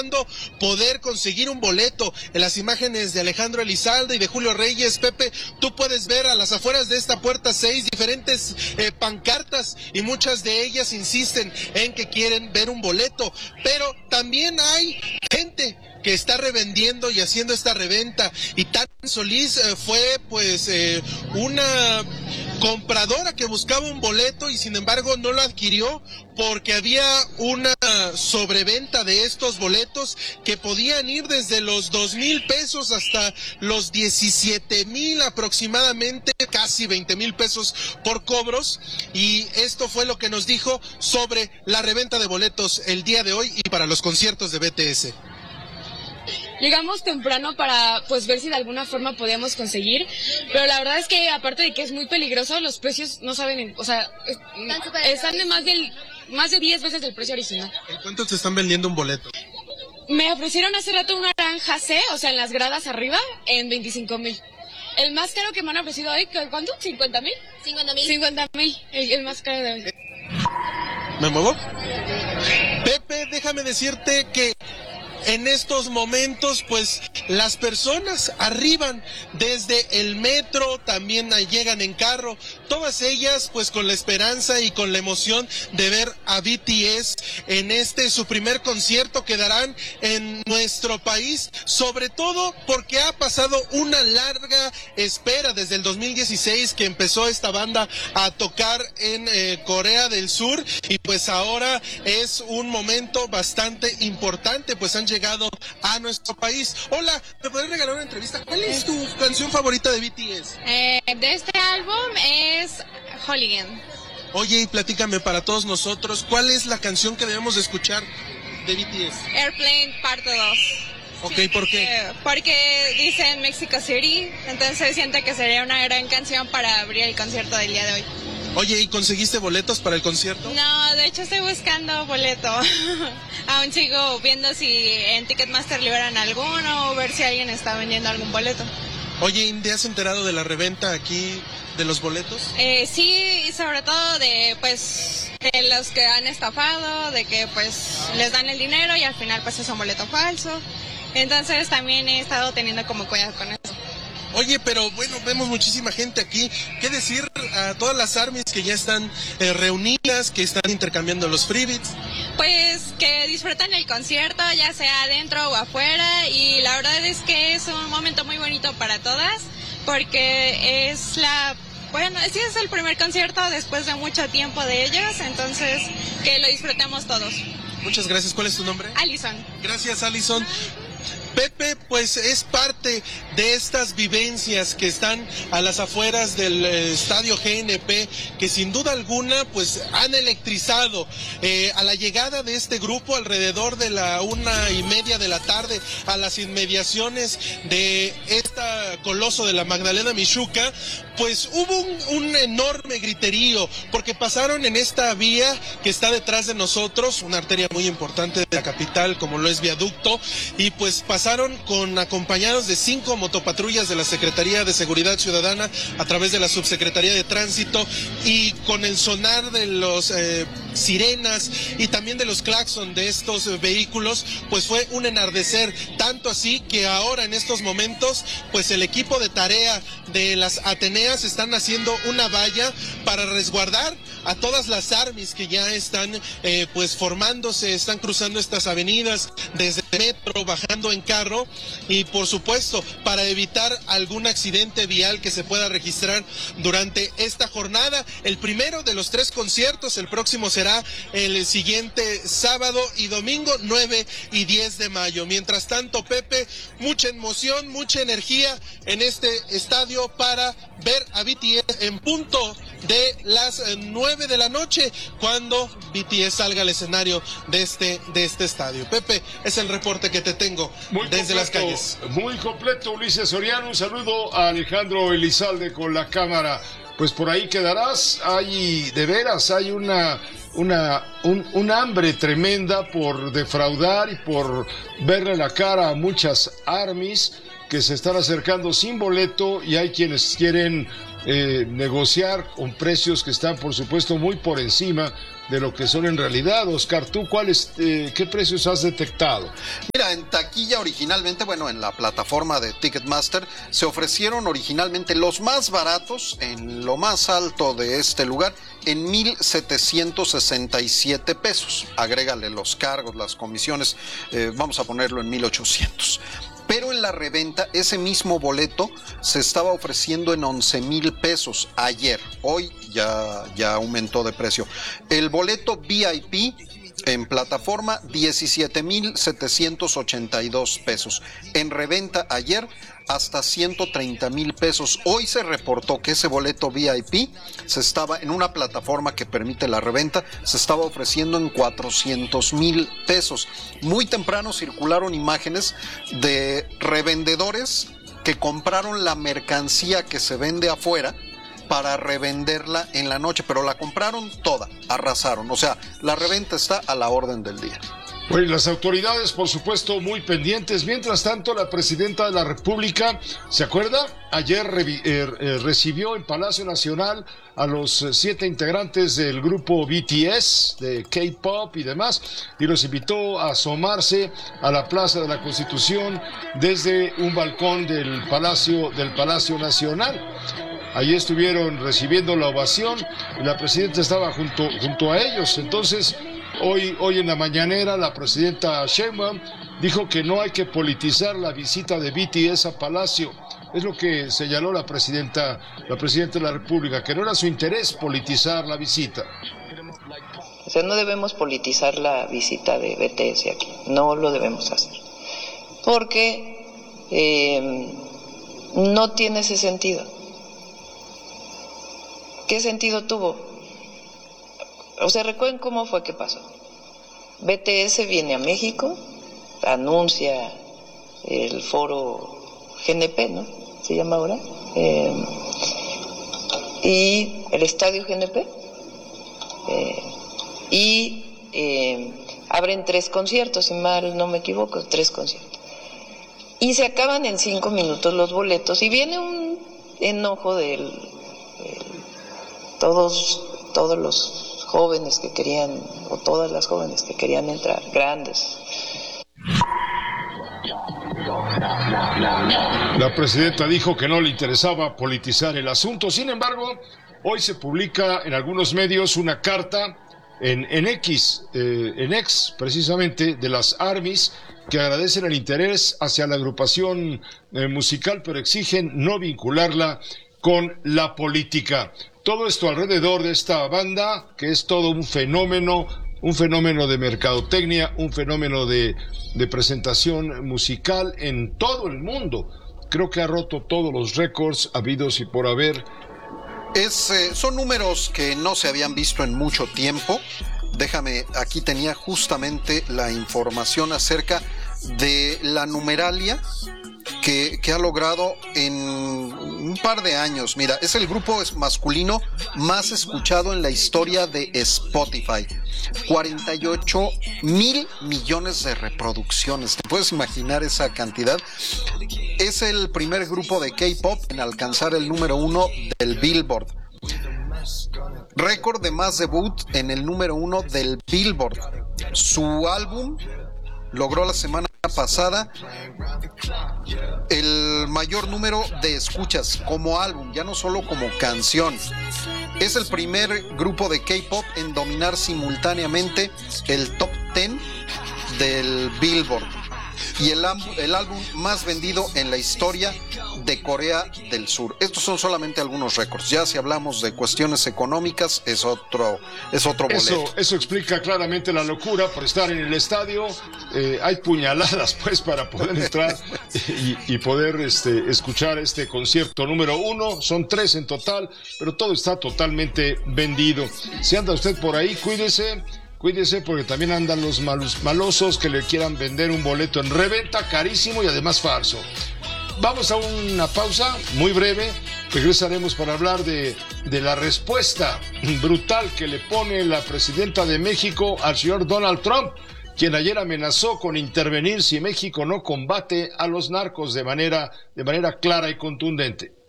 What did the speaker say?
esperando poder conseguir un boleto. En las imágenes de Alejandro Elizalde y de Julio Reyes, Pepe, tú puedes ver a las afueras de esta puerta 6 diferentes pancartas, y muchas de ellas insisten en que quieren ver un boleto, pero también hay gente que está revendiendo y haciendo esta reventa. Y Tan Solís fue pues una compradora que buscaba un boleto y sin embargo no lo adquirió porque había una sobreventa de estos boletos que podían ir desde los 2,000 pesos hasta los 17,000 aproximadamente, casi 20,000 pesos por cobros. Y esto fue lo que nos dijo sobre la reventa de boletos el día de hoy y para los conciertos de BTS. Llegamos temprano para pues ver si de alguna forma podíamos conseguir, pero la verdad es que aparte de que es muy peligroso, los precios no saben, o sea, están de más de 10 veces el precio original. ¿En cuánto te están vendiendo un boleto? Me ofrecieron hace rato una naranja C, o sea, en las gradas arriba, en 25,000. El más caro que me han ofrecido hoy, ¿cuánto? ¿50,000? 50,000, el más caro de hoy. ¿Me muevo? Pepe, déjame decirte que en estos momentos, pues, las personas arriban desde el metro, también llegan en carro, todas ellas, pues, con la esperanza y con la emoción de ver a BTS en su primer concierto que darán en nuestro país, sobre todo porque ha pasado una larga espera desde el 2016 que empezó esta banda a tocar en Corea del Sur, y pues ahora es un momento bastante importante, pues han llegado a nuestro país. Hola, ¿me podrías regalar una entrevista? ¿Cuál es tu canción favorita de BTS? De este álbum es Hooligan. Oye, y platícame para todos nosotros, ¿cuál es la canción que debemos de escuchar de BTS? Airplane parte 2. Ok, ¿por qué? Porque dice en Mexico City, entonces siento que sería una gran canción para abrir el concierto del día de hoy. Oye, ¿y conseguiste boletos para el concierto? No, de hecho estoy buscando boleto. Aún sigo viendo si en Ticketmaster liberan alguno o ver si alguien está vendiendo algún boleto. Oye, ¿te has enterado de la reventa aquí de los boletos? Sí, y sobre todo de los que han estafado, de que pues les dan el dinero y al final pues es un boleto falso. Entonces también he estado teniendo como cuidado con eso. Oye, pero bueno, vemos muchísima gente aquí. ¿Qué decir a todas las ARMYs que ya están reunidas, que están intercambiando los freebies? Pues que disfruten el concierto, ya sea adentro o afuera, y la verdad es que es un momento muy bonito para todas, porque sí es el primer concierto después de mucho tiempo de ellos, entonces que lo disfrutemos todos. Muchas gracias. ¿Cuál es tu nombre? Alison. Gracias, Alison. Pepe, pues es parte de estas vivencias que están a las afueras del estadio GNP, que sin duda alguna pues han electrizado a la llegada de este grupo alrededor de la 1:30 de la tarde a las inmediaciones de esta coloso de la Magdalena Mixhuca. Pues hubo un enorme griterío, porque pasaron en esta vía que está detrás de nosotros, una arteria muy importante de la capital, como lo es Viaducto, y pues pasaron acompañados de 5 motopatrullas de la Secretaría de Seguridad Ciudadana a través de la Subsecretaría de Tránsito, y con el sonar de los sirenas y también de los claxon de estos vehículos, pues fue un enardecer, tanto así que ahora en estos momentos, pues el equipo de tarea de las Ateneas están haciendo una valla para resguardar a todas las ARMYs que ya están pues formándose, están cruzando estas avenidas desde el metro, bajando en carro, y por supuesto para evitar algún accidente vial que se pueda registrar durante esta jornada. El primero de los 3 conciertos, el próximo será el siguiente sábado y domingo 9 y 10 de mayo. Mientras tanto, Pepe, mucha emoción, mucha energía en este estadio para ver a BTS en punto de las 9 de la noche, cuando BTS salga al escenario de este estadio. Pepe, es el reporte que te tengo desde las calles. Muy completo, Ulises Soriano. Un saludo a Alejandro Elizalde con la cámara. Pues por ahí quedarás. Hay un hambre tremenda por defraudar y por verle la cara a muchas ARMYs que se están acercando sin boleto y hay quienes quieren negociar con precios que están, por supuesto, muy por encima de lo que son en realidad. Oscar, ¿tú qué precios has detectado? Mira, en taquilla originalmente, bueno, en la plataforma de Ticketmaster, se ofrecieron originalmente los más baratos en lo más alto de este lugar en 1,767 pesos. Agrégale los cargos, las comisiones, vamos a ponerlo en 1,800. Pero en la reventa, ese mismo boleto se estaba ofreciendo en 11,000 pesos ayer. Hoy ya aumentó de precio. El boleto VIP en plataforma, 17,782 pesos. En reventa ayer, hasta 130,000 pesos. Hoy se reportó que ese boleto VIP se estaba en una plataforma que permite la reventa, se estaba ofreciendo en 400,000 pesos. Muy temprano circularon imágenes de revendedores que compraron la mercancía que se vende afuera para revenderla en la noche, pero la compraron toda, arrasaron. O sea, la reventa está a la orden del día. Bueno, las autoridades, por supuesto, muy pendientes. Mientras tanto, la presidenta de la República, ¿se acuerda? Ayer recibió en Palacio Nacional a los 7 integrantes del grupo BTS, de K-pop y demás, y los invitó a asomarse a la Plaza de la Constitución desde un balcón del Palacio Nacional. Allí estuvieron recibiendo la ovación y la presidenta estaba junto a ellos. Entonces, hoy en la mañanera, la presidenta Sheinbaum dijo que no hay que politizar la visita de BTS a Palacio. Es lo que señaló la presidenta de la República, que no era su interés politizar la visita. O sea, no debemos politizar la visita de BTS aquí, no lo debemos hacer, porque no tiene ese sentido. ¿Qué sentido tuvo? O sea, recuerden cómo fue que pasó. BTS viene a México, anuncia el foro GNP, ¿no? Se llama ahora. Y el estadio GNP. Abren 3 conciertos, si mal no me equivoco, 3 conciertos. Y se acaban en 5 minutos los boletos y viene un enojo del todos los jóvenes que querían, o todas las jóvenes que querían entrar, grandes. La presidenta dijo que no le interesaba politizar el asunto. Sin embargo, hoy se publica en algunos medios una carta en X precisamente, de las ARMYs, que agradecen el interés hacia la agrupación musical, pero exigen no vincularla con la política. Todo esto alrededor de esta banda, que es todo un fenómeno de mercadotecnia, un fenómeno de presentación musical en todo el mundo. Creo que ha roto todos los récords habidos y por haber. Son números que no se habían visto en mucho tiempo. Déjame, aquí tenía justamente la información acerca de la numeralia que ha logrado en un par de años. Mira, es el grupo masculino más escuchado en la historia de Spotify. 48,000 millones de reproducciones. ¿Te puedes imaginar esa cantidad? Es el primer grupo de K-pop en alcanzar el número 1 del Billboard. Récord de más debut en el número 1 del Billboard. Su álbum logró la semana pasada el mayor número de escuchas como álbum, ya no solo como canción. Es el primer grupo de K-pop en dominar simultáneamente el top 10 del Billboard y el álbum más vendido en la historia de Corea del Sur. Estos son solamente algunos récords. Ya si hablamos de cuestiones económicas, es otro boleto. Eso explica claramente la locura por estar en el estadio. Hay puñaladas, pues, para poder entrar y poder escuchar este concierto número 1. Son 3 en total, pero todo está totalmente vendido. Si anda usted por ahí, cuídese porque también andan los malosos que le quieran vender un boleto en reventa carísimo y además falso. Vamos a una pausa muy breve. Regresaremos para hablar de la respuesta brutal que le pone la presidenta de México al señor Donald Trump, quien ayer amenazó con intervenir si México no combate a los narcos de manera clara y contundente.